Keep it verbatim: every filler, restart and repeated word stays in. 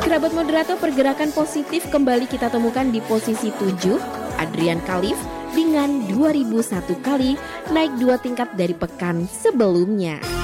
Kerabat moderator, pergerakan positif kembali kita temukan di posisi tujuh, Adrian Khalif dengan dua ribu satu kali, naik dua tingkat dari pekan sebelumnya.